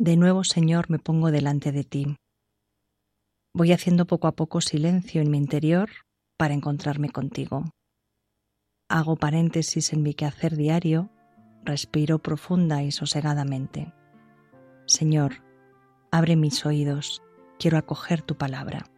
De nuevo, Señor, me pongo delante de ti. Voy haciendo poco a poco silencio en mi interior para encontrarme contigo. Hago paréntesis en mi quehacer diario, respiro profunda y sosegadamente. Señor, abre mis oídos, quiero acoger tu palabra.